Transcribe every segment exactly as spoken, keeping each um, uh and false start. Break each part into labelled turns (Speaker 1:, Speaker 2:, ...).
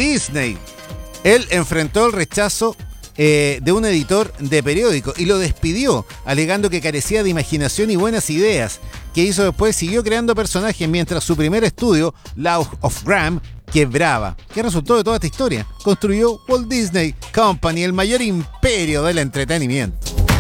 Speaker 1: Disney. Él enfrentó el rechazo eh, de un editor de periódico y lo despidió, alegando que carecía de imaginación y buenas ideas. ¿Qué hizo después? Siguió creando personajes mientras su primer estudio, Law of Gram, quebraba. ¿Qué resultó de toda esta historia? Construyó Walt Disney Company, el mayor imperio del entretenimiento.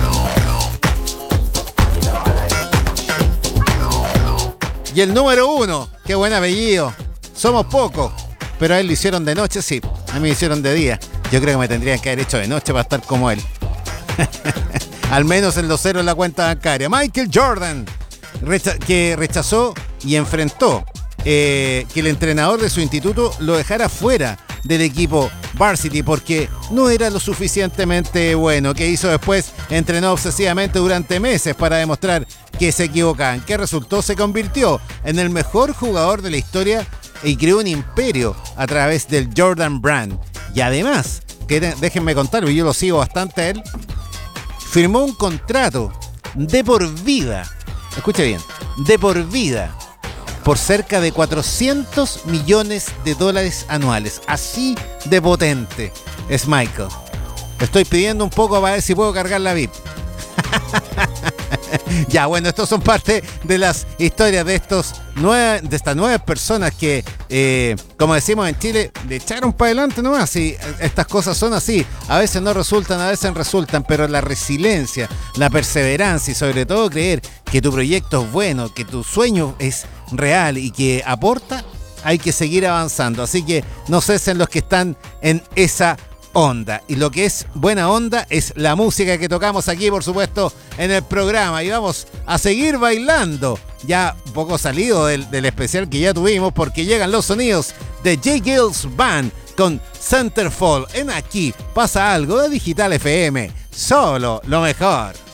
Speaker 1: Y el número uno, qué buen apellido. Somos pocos, pero a él lo hicieron de noche, sí. A mí me hicieron de día. Yo creo que me tendrían que haber hecho de noche para estar como él. Al menos en los ceros en la cuenta bancaria. Michael Jordan, recha- que rechazó y enfrentó eh, que el entrenador de su instituto lo dejara fuera del equipo Varsity porque no era lo suficientemente bueno. ¿Qué hizo después? Entrenó obsesivamente durante meses para demostrar que se equivocaban. ¿Qué resultó? Se convirtió en el mejor jugador de la historia y creó un imperio a través del Jordan Brand. Y además, que déjenme contarlo, yo lo sigo bastante a él, firmó un contrato de por vida, escuche bien, de por vida, por cerca de cuatrocientos millones de dólares anuales. Así de potente es Michael. Estoy pidiendo un poco para ver si puedo cargar la V I P. Ya, bueno, estos son parte de las historias de estos nueve, de estas nueve personas que, eh, como decimos en Chile, le echaron para adelante nomás. Y estas cosas son así. A veces no resultan, a veces resultan, pero la resiliencia, la perseverancia y sobre todo creer que tu proyecto es bueno, que tu sueño es real y que aporta, hay que seguir avanzando. Así que no cesen los que están en esa onda. Y lo que es buena onda es la música que tocamos aquí, por supuesto, en el programa. Y vamos a seguir bailando. Ya un poco salido del, del especial que ya tuvimos, porque llegan los sonidos de J. Gills Band con Centerfold. En Aquí Pasa Algo de Digital F M. Solo lo mejor.